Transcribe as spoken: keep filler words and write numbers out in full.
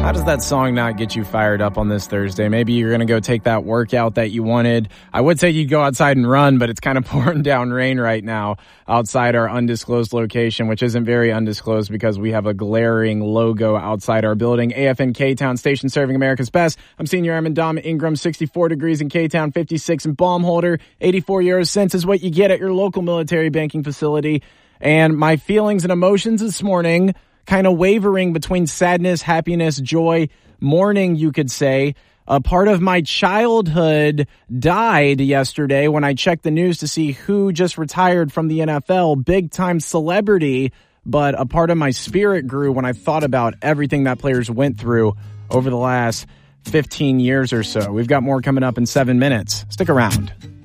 How does that song not get you fired up on this Thursday? Maybe you're going to go take that workout that you wanted. I would say you'd go outside and run, but it's kind of pouring down rain right now outside our undisclosed location, which isn't very undisclosed because we have a glaring logo outside our building. A F N K-Town station serving America's best. I'm Senior Airman Dom Ingram, sixty-four degrees in K-Town, fifty-six in Baumholder. eighty-four euros cents is what you get at your local military banking facility. And my feelings and emotions this morning, kind of wavering between sadness, happiness, joy, mourning, you could say. A part of my childhood died yesterday when I checked the news to see who just retired from the N F L, big-time celebrity, but a part of my spirit grew when I thought about everything that players went through over the last fifteen years or so. We've got more coming up in seven minutes. Stick around.